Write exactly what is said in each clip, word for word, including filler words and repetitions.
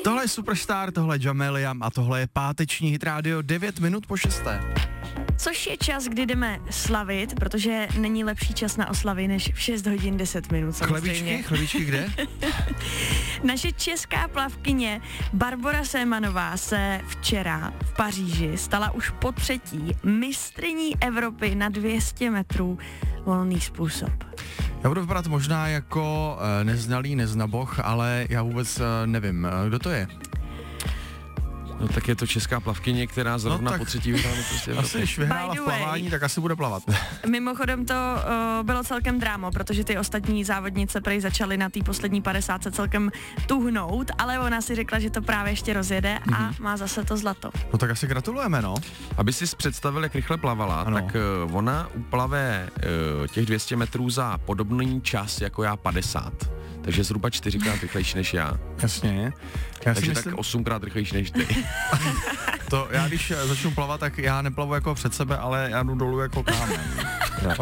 Tohle je Superstar, tohle je Jamelia a tohle je páteční Hit Radio devět minut po šesté. Což je čas, kdy jdeme slavit, protože není lepší čas na oslavy než v šest hodin deset minut. Chlebičky? Chlebičky kde? Naše česká plavkyně Barbora Sémanová se včera v Paříži stala už po třetí mistryní Evropy na dvě stě metrů volný způsob. Já budu vypadat možná jako uh, neznalý neznaboch, ale já vůbec uh, nevím, uh, kdo to je. No tak je to česká plavkyně, která zrovna no, po třetí vyhrála prostě asi když vyhrála v plavání, tak asi bude plavat. Mimochodem to uh, bylo celkem drámo, protože ty ostatní závodnice prej začaly na té poslední padesátce celkem tuhnout, ale ona si řekla, že to právě ještě rozjede a mm-hmm. má zase to zlato. No tak asi gratulujeme, no. Aby si představil, jak rychle plavala, ano. tak uh, ona uplave uh, těch dvě stě metrů za podobný čas jako já padesát. Takže zhruba čtyřikrát rychlejší než já. Jasně. Já Takže myslím... tak osmkrát rychlejší než ty. To já když začnu plavat, tak já neplavu jako před sebe, ale já jdu dolů jako kámen. No.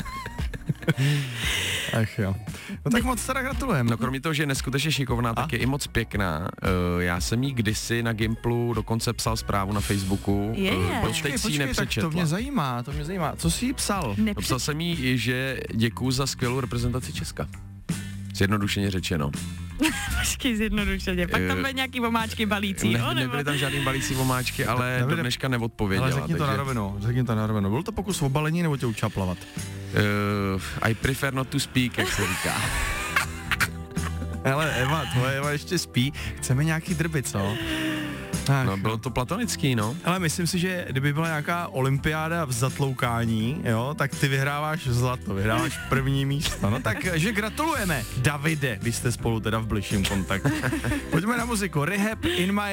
Ach jo. No tak moc teda gratulujeme. No kromě toho, že je neskutečně šikovná, tak je i moc pěkná. Uh, já jsem jí kdysi na Gimplu dokonce psal zprávu na Facebooku. Je, je. Uh, počkej, teď si ji nepřečetla. To mě zajímá, to mě zajímá. Co jsi jí psal? Nepřed... Psal jsem jí, že děkuju za skvělou reprezentaci Česka. Zjednodušeně řečeno. Počkej, zjednodušeně. Pak tam byly nějaký omáčky balící, ne, jo? Nebo... Nebyly tam žádný balící omáčky, ale Davide, do dneška neodpověděla. Ale řekni takže... to na rovinu, řekni to na rovinu. Byl to pokus o balení, nebo tě učila plavat? Uh, I prefer not to speak, jak se říká. Hele, Eva, tvoje Eva ještě spí. Chceme nějaký drby, co? Ach, no, bylo to platonický, no. Ale myslím si, že kdyby byla nějaká olympiáda v zatloukání, jo, tak ty vyhráváš zlato, vyhráváš první místo. No takže gratulujeme, Davide, vy jste spolu teda v bližším kontaktu. Pojďme na muziku. Rehab in my